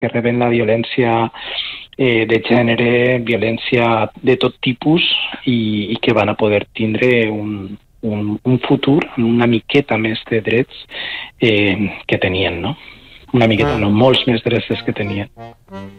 que reben la violència de gènere, violència de tot tipus i que van a poder tindre un futur una miqueta més de drets que tenien, no? Una miqueta, no, molts més drets dels que tenien.